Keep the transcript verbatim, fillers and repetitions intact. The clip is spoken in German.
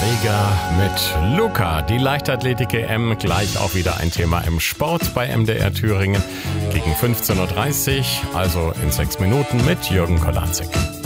Rieger mit Luca. Die Leichtathletik-E M gleich auch wieder ein Thema im Sport bei M D R Thüringen gegen fünfzehn Uhr dreißig, also in sechs Minuten mit Jürgen Kolanczyk.